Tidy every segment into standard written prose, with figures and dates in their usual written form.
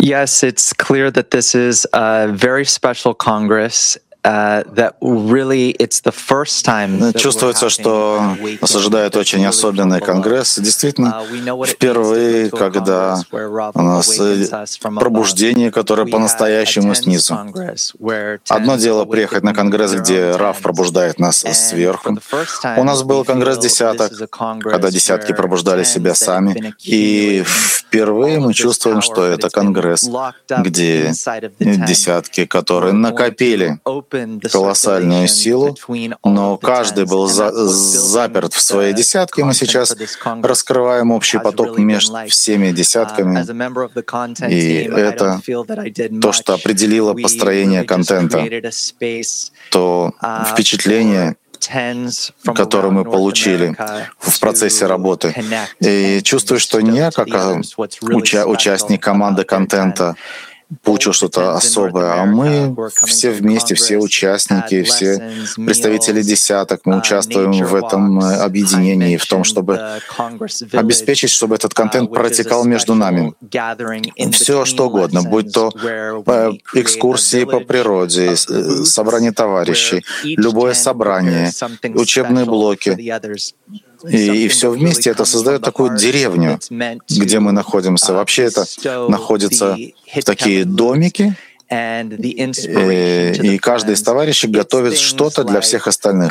Yes, it's clear that this is a very special Congress. That really, it's the first time that Чувствуется, что нас ожидает очень особенный конгресс. Действительно, впервые, когда у нас пробуждение, которое по-настоящему снизу. Одно дело приехать на конгресс, где Рав пробуждает нас сверху. У нас был конгресс десяток, когда десятки пробуждали себя сами. И впервые мы чувствуем, что это конгресс, где десятки, которые накопили колоссальную силу, но каждый был заперт в своей десятке. Мы сейчас раскрываем общий поток между всеми десятками, и это то, что определило построение контента, то впечатление, которое мы получили в процессе работы. И чувствую, что не я, как участник команды контента, получил что-то особое, а мы все вместе, все участники, все представители десяток, мы участвуем в этом объединении, в том, чтобы обеспечить, чтобы этот контент протекал между нами. Все что угодно, будь то экскурсии по природе, собрание товарищей, любое собрание, учебные блоки. И все вместе это создает такую деревню, где мы находимся. Вообще это находится в такие домики, и каждый из товарищей готовит что-то для всех остальных,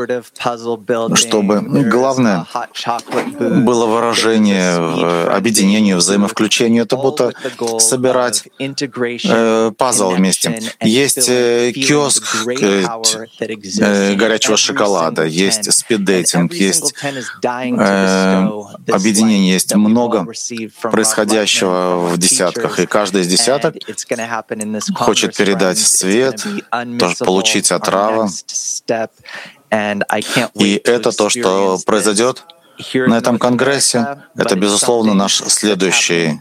чтобы главное было выражение объединения, взаимовключения. Это будто собирать пазл вместе. Есть киоск горячего шоколада, есть спиддейтинг, есть объединение, есть много происходящего в десятках, и каждый из десяток хочет передать свет, тоже получить от Рава. И это то, что произойдет на этом конгрессе. Это, безусловно, наш следующий.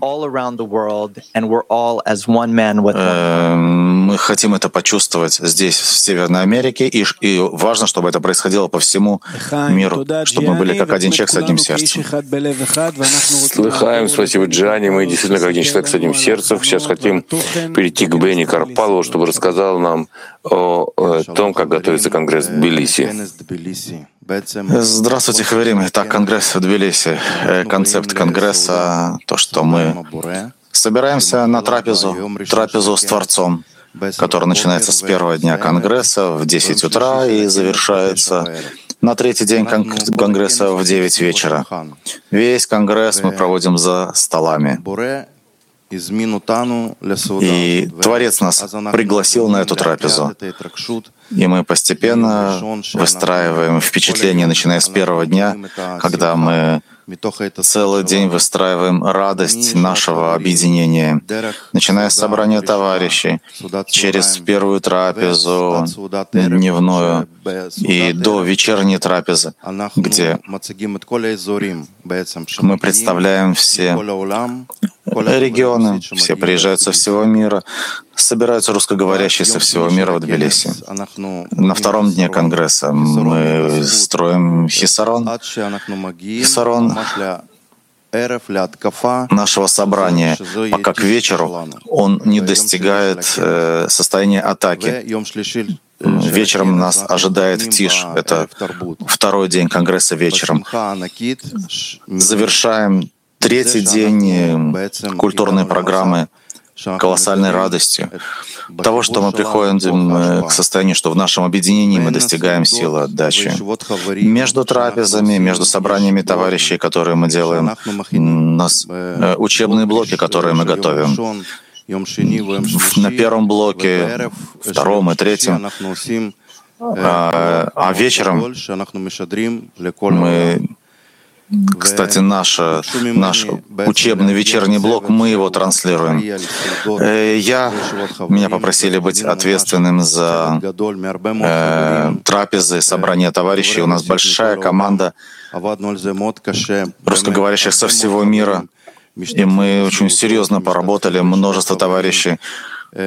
Мы хотим это почувствовать здесь, в Северной Америке, и важно, чтобы это происходило по всему миру, чтобы мы были как один человек с одним сердцем. Слыхаем, спасибо, Джани. Мы действительно как один человек с одним сердцем. Сейчас хотим перейти к Бенни Карпалову, чтобы рассказал нам о том, как готовится конгресс в Тбилиси. Здравствуйте, Хаверим. Итак, конгресс в Тбилиси. Концепт конгресса — то, что мы собираемся на трапезу с Творцом, которая начинается с первого дня конгресса в 10 утра и завершается на третий день конгресса в 9 вечера. Весь конгресс мы проводим за столами. И Творец нас пригласил на эту трапезу. И мы постепенно выстраиваем впечатление, начиная с первого дня, когда мы целый день выстраиваем радость нашего объединения, начиная с собрания товарищей, через первую трапезу дневную и до вечерней трапезы, где мы представляем все регионы, все приезжают со всего мира, собираются русскоговорящие со всего мира в Тбилиси. На втором дне конгресса мы строим хисарон нашего собрания, пока к вечеру он не достигает состояния атаки. Вечером нас ожидает тишь. Это второй день конгресса вечером. Завершаем третий день культурной программы колоссальной радостью того, что мы приходим к состоянию, что в нашем объединении мы достигаем силы отдачи. Между трапезами, между собраниями товарищей, которые мы делаем, у нас учебные блоки, которые мы готовим. На первом блоке, втором и третьем, а вечером мы, кстати, наш учебный вечерний блок, мы его транслируем. Меня попросили быть ответственным за трапезы, собрания товарищей. У нас большая команда русскоговорящих со всего мира, и мы очень серьезно поработали. Множество товарищей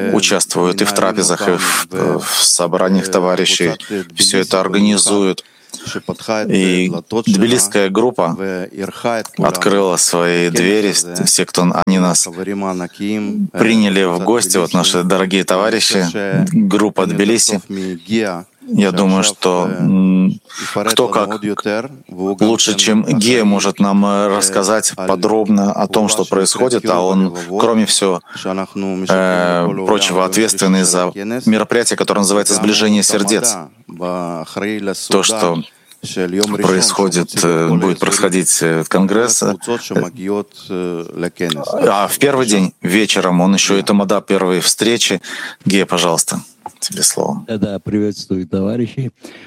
участвуют и в трапезах, и в собраниях товарищей. Все это организуют. И тбилисская группа открыла свои двери, все, кто они нас приняли в гости, вот наши дорогие товарищи, группа Тбилиси. Я думаю, что кто как лучше, чем Гея, может нам рассказать подробно о том, что происходит, а он, кроме всего прочего, ответственный за мероприятие, которое называется «Сближение сердец». То, что происходит, будет происходить в Конгрессе. А в первый день вечером он еще и тамада первой встречи. Гея, пожалуйста, тебе слово. Да, приветствую, товарищи.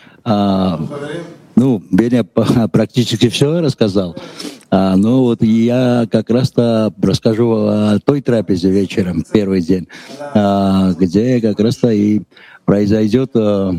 Беня практически все рассказал. Но вот я как раз-то расскажу о той трапезе вечером, первый день, где как раз-то и произойдет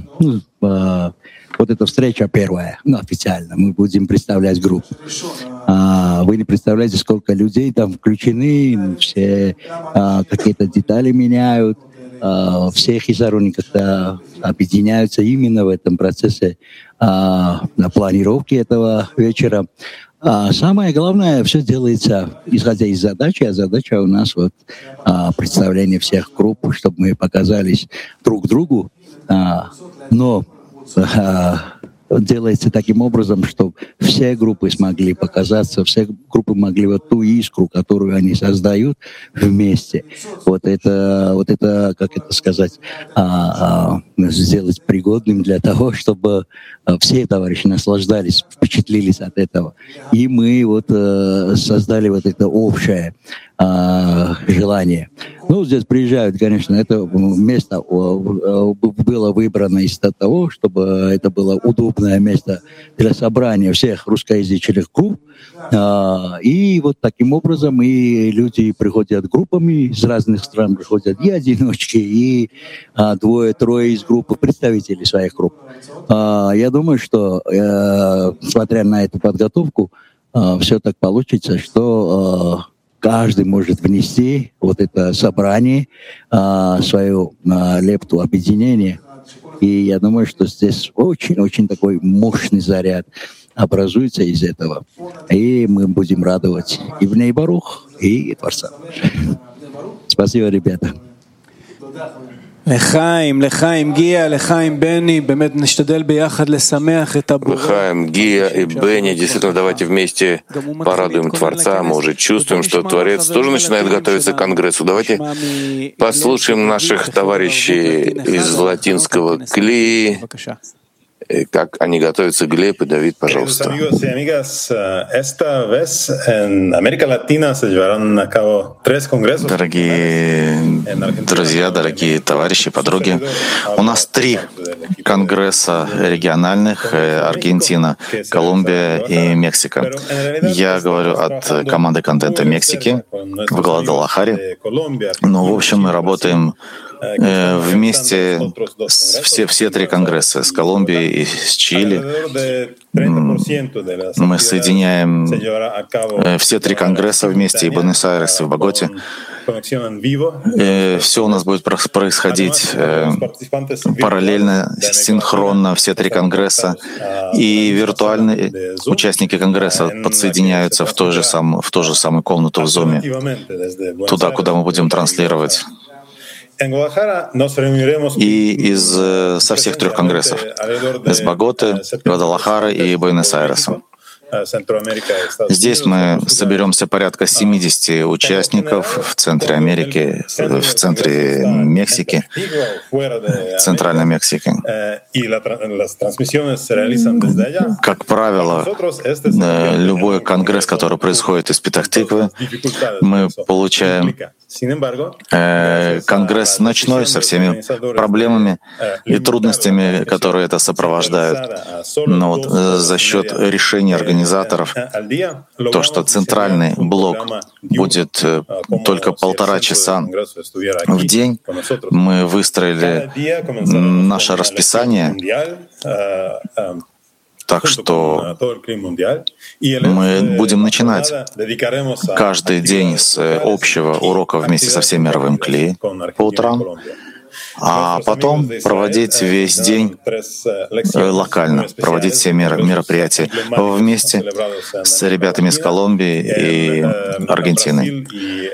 вот эта встреча первая, официально. Мы будем представлять группу. Вы не представляете, сколько людей там включены, все какие-то детали меняют, все хизаруни как-то объединяются именно в этом процессе на планировке этого вечера. Самое главное, все делается исходя из задачи, а задача у нас вот представление всех групп, чтобы мы показались друг другу, но делается таким образом, чтобы все группы смогли показаться, все группы могли вот ту искру, которую они создают вместе, вот это, как это сказать, сделать пригодным для того, чтобы все товарищи наслаждались, впечатлились от этого. И мы вот создали вот это общее желание. Здесь приезжают, конечно, это место было выбрано из-за того, чтобы это было удобное место для собрания всех русскоязычных групп. И вот таким образом и люди приходят группами, из разных стран приходят и одиночки, и двое-трое из группы, представителей своих групп. Я думаю, что, смотря на эту подготовку, все так получится, что каждый может внести вот это собрание, свою лепту объединения. И я думаю, что здесь очень-очень такой мощный заряд образуется из этого. И мы будем радовать и Бней Барух, и Творца. Спасибо, ребята. Лехаим, Гия и Бенни, действительно, давайте вместе порадуем Творца. Мы уже чувствуем, что Творец тоже начинает готовиться к Конгрессу. Давайте послушаем наших товарищей из латинского Кли, как они готовятся. Глеб и Давид, пожалуйста. Дорогие друзья, дорогие товарищи, подруги, у нас 3 конгресса региональных: Аргентина, Колумбия и Мексика. Я говорю от команды контента Мексики в Гвадалахаре. В общем, мы работаем вместе все 3 конгресса с Колумбией и с Чили. Мы соединяем все 3 конгресса вместе, и Буэнос-Айрес, и в Боготе. Все у нас будет происходить параллельно, синхронно, все 3 конгресса. И виртуальные участники конгресса подсоединяются в ту же самую комнату в Zoom, туда, куда мы будем транслировать. И со всех 3 конгрессов, из Боготы, Гвадалахары и Буэнос-Айреса. Здесь мы соберемся порядка 70 участников в центре Америки, в центре Мексики, Центральной Мексики. Как правило, любой конгресс, который происходит из Петах-Тиквы, мы получаем конгресс ночной со всеми проблемами и трудностями, которые это сопровождают. Но за счет решения организаторов, то, что центральный блок будет только 1,5 часа в день, мы выстроили наше расписание так, что мы будем начинать каждый день с общего урока вместе со всем мировым Кли по утрам. а потом проводить весь день локально, проводить все мероприятия вместе с ребятами из Колумбии и Аргентины.